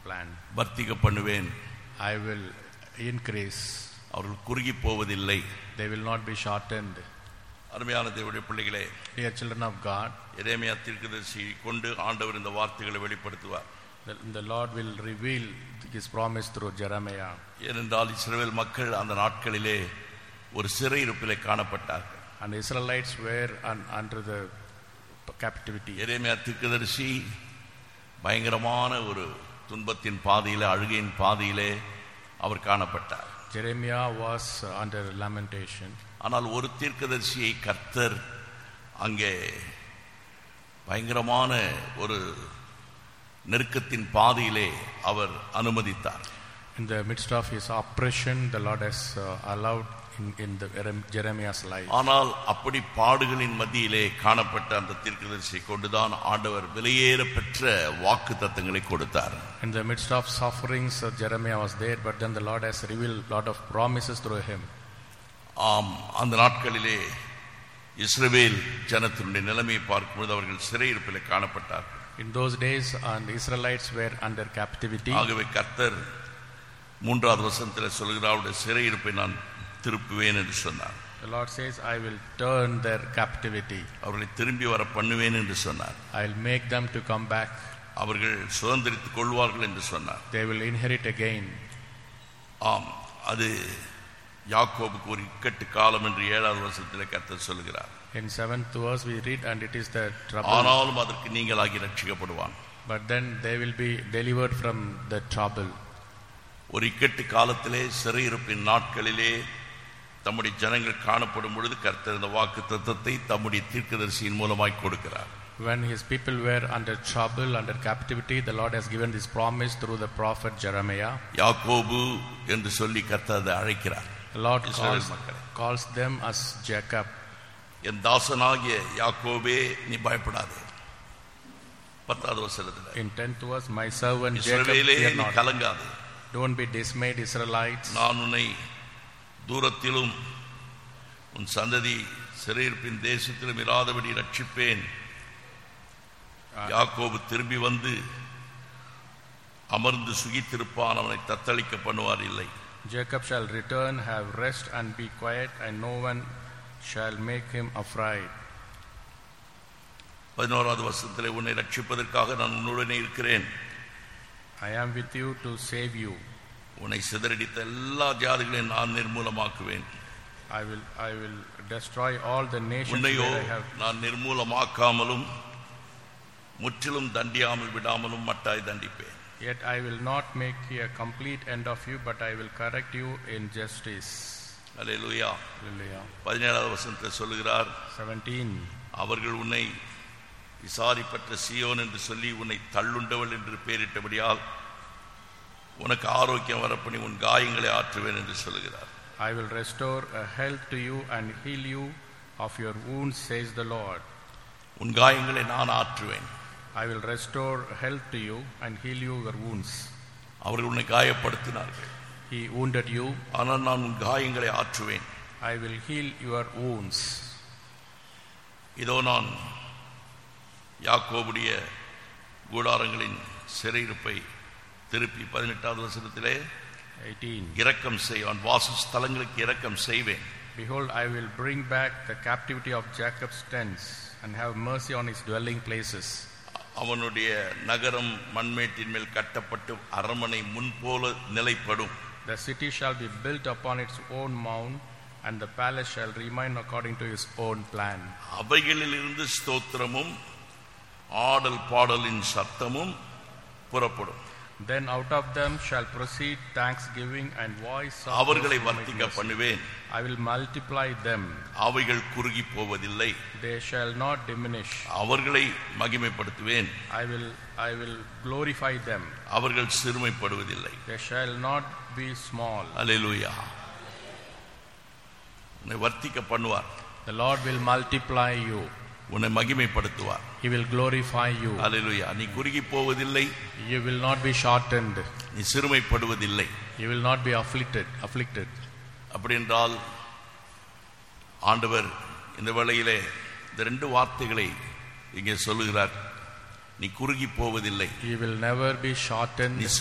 plan. வர்த்திக்க பண்ணுவேன். I will increase. அவர்கள் குறுகி போவதில்லை. They will not be shortened. அருமையான தேவனுடைய பிள்ளைகளே, Dear children of God, எரேமியா தீர்க்கதரிசி கொண்டு ஆண்டவர் இந்த வார்த்தைகளை வெளிப்படுத்துவார். the Lord will reveal his promise through Jeremiah. ஏனென்றால் இஸ்ரவேல் மக்கள் அந்த நாட்களிலே ஒரு சிறையிருப்பிலே காணப்பட்டார்கள். And the Israelites were under the captivity. எரேமியா தீர்க்கதரிசி பயங்கரமான ஒரு துன்பத்தின் பாதையிலே, அழுகையின் பாதையிலே அவர் காணப்பட்டார். Jeremiah was under lamentation. ஆனால் ஒரு தீர்க்கதரிசியை கர்த்தர் அங்கே பயங்கரமான ஒரு நெருக்கத்தின் பாதையிலே அவர் அனுமதித்தார். In the midst of his oppression, the Lord has allowed in the Jeremiah's life. ஆனால் அப்படி பாடுகளின் மத்தியிலே காணப்பட்ட அந்த தீர்க்கதரிசியை கொண்டுதான் ஆண்டவர் விலையேற பெற்ற வாக்குத்தத்தங்களை கொடுத்தார். In the midst of sufferings, Jeremiah was there, but then the Lord has revealed a lot of promises through him. ஆம், அந்த நாட்களிலே இஸ்ரவேல் ஜனத்தினுடைய நிலைமையை பார்க்கும்போது அவர்கள் சிறையிருப்பிலே காணப்பட்டார்கள். In those days, and the Israelites were under captivity. ஆகவே கர்த்தர் 3வது வசனத்தில் சொல்கிறார், அவருடைய சிறையிருப்பை நான் திருப்புவேன் என்று சொன்னார். The Lord says, I will turn their captivity. அவர்களை திரும்பி வர பண்ணுவேன் என்று சொன்னார். I will make them to come back. அவர்கள் சுதந்திரித்துக் கொள்வார்கள் என்று சொன்னார். They will inherit again. ஆம், அது யாக்கோபுக்கு ஒரு இக்கட்டு காலம் என்று 7வது வசனத்திலே கர்த்தர் சொல்கிறார். In 7th verse we read, and it is the trouble. ஆனாலும் அதற்கு நீங்களாகி ரட்சிக்கப்படுவான். But then they will be delivered from the trouble. ஒரு இக்கட்டு காலத்திலே, சிறையிருப்பின் நாட்களிலே தம்முடைய ஜனங்கள் காணப்படும் பொழுது கர்த்தர் இந்த வாக்குத்தத்தத்தை தம்முடைய தீர்க்கதரிசியின் மூலமாய் கொடுக்கிறார். When his people were under trouble, under captivity, the Lord has given this promise through the prophet Jeremiah. யாக்கோபு என்று சொல்லி கர்த்தர் அதை அழைக்கிறார். The Lord calls them as Jacob. என் தாசனாகிய யாக்கோபே, நீ பயப்படாதே. 10வது வசனத்தில், In 10th verse, my servant Jacob, இஸ்ரவேலே fear நீ not. கலங்காதே. Don't be dismayed, Israelites. நான் உன்னை தூரத்திலும் உன் சந்ததி சிறையிருப்பின் தேசத்திலும் இராதபடி ரட்சிப்பேன். யாக்கோபு திரும்பி வந்து அமர்ந்து சுகித்திருப்பான், அவனை தத்தளிக்க பண்ணுவார் இல்லை. Jacob shall return, have rest and be quiet, and no one shall make him afraid. 11வது வசனத்திலே, உன்னை ரட்சிப்பதற்காக நான் உன்னுடனே இருக்கிறேன். I am with you to save you. உன்னை சிதறடித்த எல்லா ஜாதிகளையும் நான் நிர்மூலமாக்குவேன். I will destroy all the nations உன்னையோ where I have. நான் நிர்மூலமாக்காமலும் முற்றிலும் தண்டியாமல் விடாமலும் மட்டாய் தண்டிப்பேன். Yet I will not make a complete end of you, but I will correct you in justice. Hallelujah. Hallelujah. 17வது வசனத்தில் சொல்கிறார், 17. அவர்கள் உன்னை விசாரிப்பற்ற சீயோன் என்று சொல்லி உன்னை தள்ளுண்டவள் என்று பெயரிட்டபடியால் உனக்கு ஆரோக்கியம் வரப்பண்ணி உன் காயங்களை ஆற்றுவேன் என்று சொல்கிறார். I will restore a health to you and heal you of your wounds, says the Lord. உன் காயங்களை நான் ஆற்றுவேன். I will restore health to you and heal you your wounds. அவர்கள் உன்னை காயப்படுத்தினார்கள். He wounded you. ஆனால் நான் உன் காயங்களை ஆற்றுவேன். I will heal your wounds. இதோ நான் யாக்கோபுடைய கூடாரங்களின் சிறையிருப்பை திருப்பி 18வது வசனத்திலே 18. இரக்கம் செய்வான், வாசஸ்தலங்களுக்கு இரக்கம் செய்வேன். Behold, I will bring back the captivity of Jacob's tents and have mercy on his dwelling places. அவனுடைய நகரம் மண்மேட்டின் மேல் கட்டப்பட்டு அரண்மனை முன்போல நிலைப்படும். The city shall be built upon its own mound, and the palace shall remain according to his own plan. அவைகளிலிருந்து ஸ்தோத்திரமும் ஆடல் பாடலின் சத்தமும் புறப்படும். Then out of them shall proceed thanksgiving and voice of அவர்களை praise to வர்த்திக்க my mercy. பண்ணுவேன். I will multiply them. அவைகள் குறுகி போவதில்லை. They shall not diminish. அவர்களை மகிமைப்படுத்துவேன். I will glorify them. அவர்கள் சிறுமைப்படுவதில்லை. They shall not be small. அல்லேலூயா. உன்னை வர்த்திக்க பண்ணுவார். The Lord will multiply you. உன்னை மகிமைப்படுத்துவார். He will glorify you. அல்லேலூயா. நீ குறுகி போவதில்லை. You will not be shortened. நீ சிறுமைப்படுவதில்லை. You will not be afflicted. அப்படி என்றால் ஆண்டவர் இந்த வேளையிலே இந்த 2 வார்த்தைகளை இங்கே சொல்லுகிறார். நீ குறுகி போவதில்லை. You will never be shortened. நீ